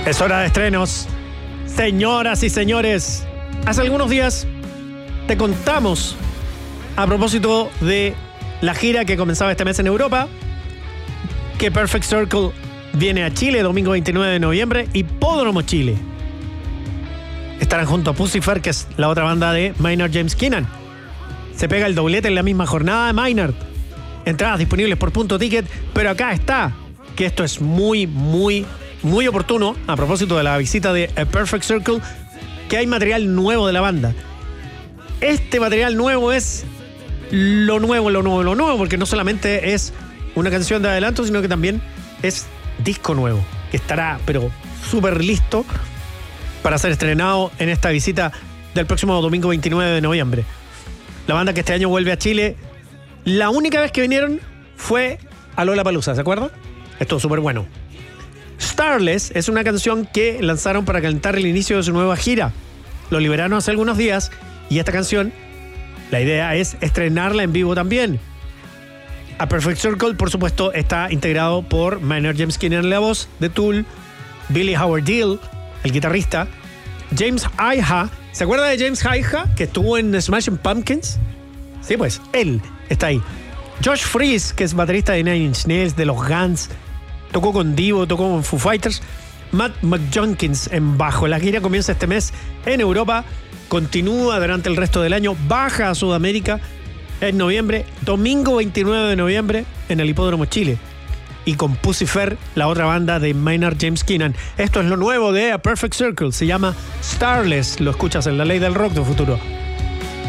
Es hora de estrenos. Señoras y señores, hace algunos días te contamos a propósito de la gira que comenzaba este mes en Europa, que Perfect Circle viene a Chile domingo 29 de noviembre, Hipódromo Chile. Estarán junto a Puscifer, que es la otra banda de Maynard James Keenan. Se pega el doblete en la misma jornada de Maynard. Entradas disponibles por Punto Ticket, pero acá está, que esto es muy oportuno, a propósito de la visita de A Perfect Circle, que hay material nuevo de la banda. Este material nuevo es lo nuevo, porque no solamente es una canción de adelanto, sino que también es disco nuevo, que estará, pero súper listo para ser estrenado en esta visita del próximo domingo 29 de noviembre. La banda que este año vuelve a Chile, la única vez que vinieron fue a Lollapalooza, ¿se acuerdan? Esto es súper bueno. Starless es una canción que lanzaron para calentar el inicio de su nueva gira. Lo liberaron hace algunos días y esta canción, la idea es estrenarla en vivo también. A Perfect Circle, por supuesto, está integrado por Maynard James Keenan en la voz, de Tool, Billy Howard Deal, el guitarrista, James Iha. ¿Se acuerda de James Iha, que estuvo en Smashing Pumpkins? Sí, pues, él está ahí. Josh Freese, que es baterista de Nine Inch Nails, de los Guns, tocó con Divo, tocó con Foo Fighters. Matt McJunkins en bajo. La gira comienza este mes en Europa, continúa durante el resto del año, baja a Sudamérica en noviembre, domingo 29 de noviembre en el Hipódromo Chile. Y con Puscifer, la otra banda de Maynard James Keenan. Esto es lo nuevo de A Perfect Circle, se llama Starless. Lo escuchas en La Ley del Rock de Futuro.